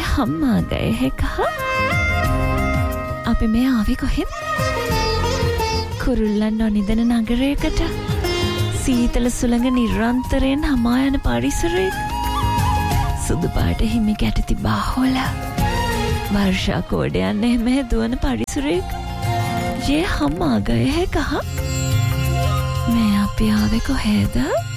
हम आ गए हैं कहाँ අපි මේ ආවේ කොහෙද කුරුල්ලන් නොනිදන නගරයකට සීතල සුළඟ නිරන්තරයෙන් හමා යන පරිසරයක සුදු පාට හිමි කැටති බාහොල वर्षा कोड़ियान ने में दुआन परिसरिक ये हम आ गए हैं कहाँ मैं आप आवे को है दा